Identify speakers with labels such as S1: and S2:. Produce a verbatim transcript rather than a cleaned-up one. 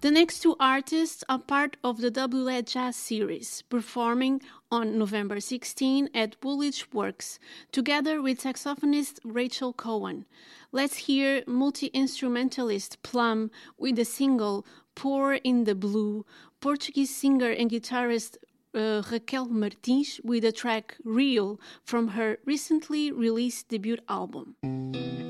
S1: The next two artists are part of the Double Edge Jazz series, performing on November sixteenth at Woolwich Works, together with saxophonist Rachel Cohen. Let's hear multi-instrumentalist Plum with the single Pour in the Blue, Portuguese singer and guitarist uh, Raquel Martins with the track Real from her recently released debut album.